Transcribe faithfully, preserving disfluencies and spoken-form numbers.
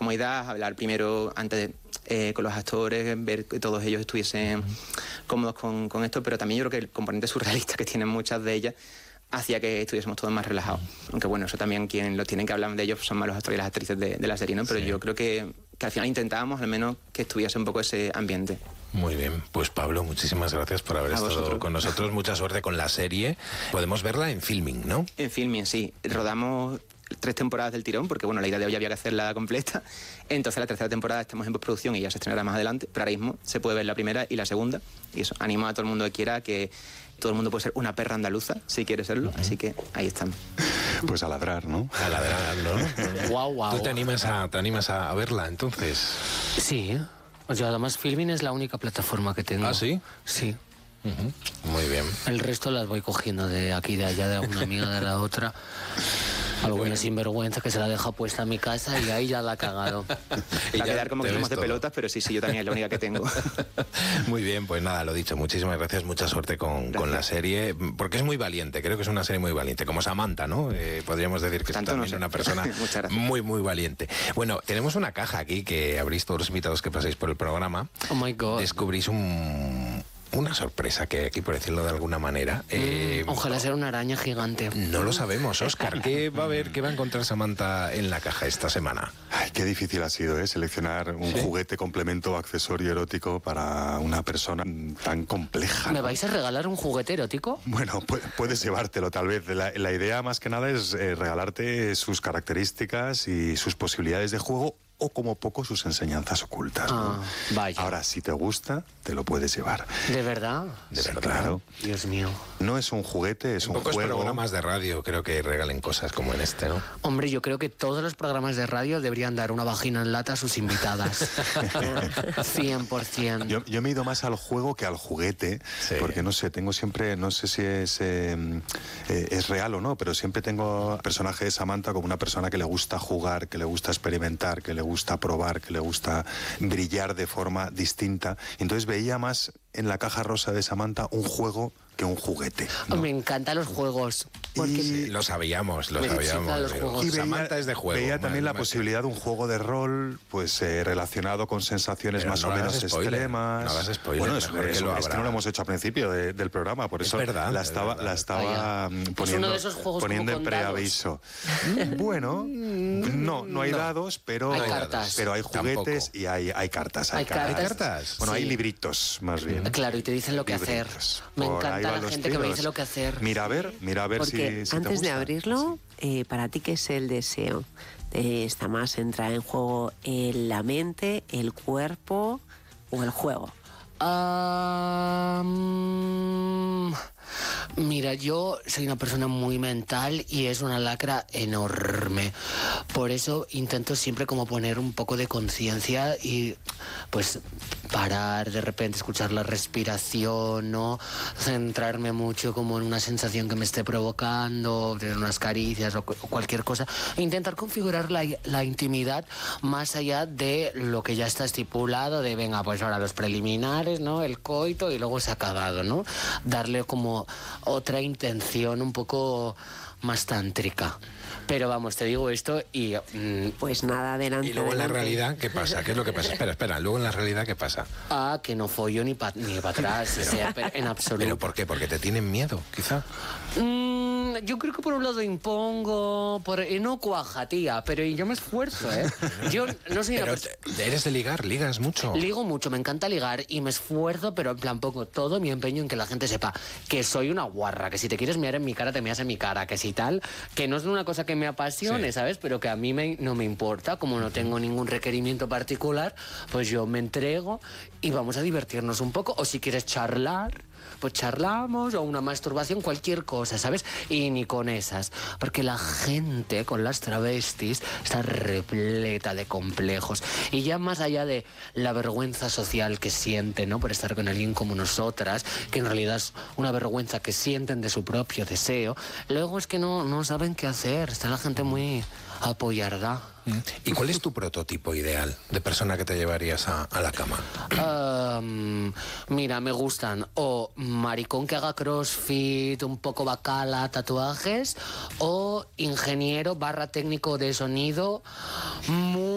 comodidad, hablar primero antes de, eh, con los actores, ver que todos ellos estuviesen uh-huh. cómodos con, con esto, pero también yo creo que el componente surrealista que tienen muchas de ellas hacía que estuviésemos todos más relajados. Aunque bueno, eso también quien lo tienen que hablar de ellos son más los actores y las actrices de, de la serie, ¿no? Pero sí. yo creo que, que al final intentábamos al menos que estuviese un poco ese ambiente. Muy bien, pues Pablo, muchísimas gracias por haber A estado vosotros. con nosotros. Mucha suerte con la serie. Podemos verla en Filming, ¿no? En Filming, sí. Rodamos tres temporadas del tirón, porque bueno, la idea de hoy había que hacerla completa. Entonces la tercera temporada estamos en postproducción y ya se estrenará más adelante, pero ahora mismo se puede ver la primera y la segunda. Y eso, animo a todo el mundo que quiera, que todo el mundo puede ser una perra andaluza, si quiere serlo. Uh-huh. Así que ahí están. Pues a ladrar, ¿no? A ladrar, ¿no? Guau, guau. ¿Tú te animas a, te animas a verla, entonces? Sí. O sea, además Filming es la única plataforma que tengo. ¿Ah, sí? Sí. Uh-huh. Muy bien. El resto las voy cogiendo de aquí, de allá, de una amiga, de la otra. Alguna sinvergüenza que se la deja puesta en mi casa y ahí ya la ha cagado. Va a quedar como que somos de pelotas, pero sí, sí, yo también es la única que tengo. Muy bien, pues nada, lo dicho, muchísimas gracias, mucha suerte con, con la serie, porque es muy valiente, creo que es una serie muy valiente, como Samantha, ¿no? Eh, podríamos decir que es también no sé. una persona muy, muy valiente. Bueno, tenemos una caja aquí que abrís todos los invitados que pasáis por el programa. Oh my God. Descubrís un... una sorpresa que aquí, por decirlo de alguna manera. Eh, mm, ojalá sea una araña gigante. No lo sabemos, Óscar. ¿Qué va a ver, qué va a encontrar Samantha en la caja esta semana? Ay, qué difícil ha sido, ¿eh? Seleccionar un ¿Sí? juguete, complemento, accesorio erótico para una persona tan compleja. ¿Me vais a regalar un juguete erótico? Bueno, pu- puedes llevártelo tal vez. La, la idea más que nada es eh, regalarte sus características y sus posibilidades de juego, o como poco sus enseñanzas ocultas, ¿no? Ah, vaya. Ahora, si te gusta, te lo puedes llevar. ¿De verdad? De verdad. Claro. Dios mío. No es un juguete, es en un pocos juego. programas de radio creo que regalen cosas como en este, ¿no? Hombre, yo creo que todos los programas de radio deberían dar una vagina en lata a sus invitadas. cien por ciento. Yo, yo me he ido más al juego que al juguete, sí. porque no sé, tengo siempre, no sé si es, eh, eh, es real o no, pero siempre tengo al personaje de Samantha como una persona que le gusta jugar, que le gusta experimentar, que le gusta probar, que le gusta brillar de forma distinta. Entonces veía más en la caja rosa de Samantha un juego que un juguete, ¿no? Me encantan los juegos. Porque y sí, lo sabíamos, lo me sabíamos. los juegos. Y veía, Samantha es de juego. Veía también más, la más posibilidad que... de un juego de rol, pues eh, relacionado con sensaciones Pero más no o menos spoiler, extremas. No hagas spoiler, bueno, es, mejor es, que lo es que no lo hemos hecho al principio de, del programa, por es eso verdad, la estaba, verdad. la estaba Ah, poniendo, es uno de esos juegos poniendo como en con preaviso. Bueno, no, no hay no. dados, pero hay cartas. Pero hay juguetes Tampoco. y hay, hay cartas. Hay, Hay cartas. cartas. Bueno, Sí. hay libritos, más bien. Claro, y te dicen lo que Libritos. hacer. Me Por ahí encanta van la los gente que me tiros. dice lo que hacer. Mira a ver, mira a ver Porque si, si antes te gusta. de abrirlo, eh, para ti, ¿qué es el deseo? Eh, ¿Está más entra en juego en la mente, el cuerpo o el juego? Um, mira, yo soy una persona muy mental y es una lacra enorme. Por eso intento siempre como poner un poco de conciencia y pues parar, de repente escuchar la respiración, ¿no? Centrarme mucho como en una sensación que me esté provocando, de unas caricias o, cu- o cualquier cosa. E intentar configurar la, la intimidad más allá de lo que ya está estipulado, de venga, pues ahora los preliminares, ¿no? El coito y luego se ha acabado, ¿no? Darle como otra intención un poco más tántrica. Pero vamos, te digo esto y... Mmm, Pues nada, adelante. Y luego en la adelante. realidad, ¿qué pasa? ¿Qué es lo que pasa? Espera, espera, luego en la realidad, ¿qué pasa? ah, que no follo ni para ni pa atrás, o sea, pero en absoluto. ¿Pero por qué? ¿Porque te tienen miedo, quizá? Mm, yo creo que por un lado impongo, por y no cuaja, tía, pero yo me esfuerzo, ¿eh? Yo no soy una Pero persona... te- eres de ligar, ligas mucho. Ligo mucho, me encanta ligar y me esfuerzo, pero en plan pongo todo mi empeño en que la gente sepa que soy una guarra, que si te quieres mirar en mi cara, te miras en mi cara, que si tal, que no es una cosa que me apasione, Sí. ¿sabes? Pero que a mí me, no me importa, como no tengo ningún requerimiento particular, pues yo me entrego y vamos a divertirnos un poco, o si quieres charlar, pues charlamos, o una masturbación, cualquier cosa, ¿sabes? Y ni con esas, porque la gente con las travestis está repleta de complejos, y ya más allá de la vergüenza social que sienten, ¿no? Por estar con alguien como nosotras, que en realidad es una vergüenza que sienten de su propio deseo, luego es que no, no saben qué hacer, está la gente muy apoyarda. ¿Y cuál es tu prototipo ideal de persona que te llevarías a, a la cama? Um, mira, me gustan o maricón que haga crossfit, un poco bacala, tatuajes, o ingeniero barra técnico de sonido muy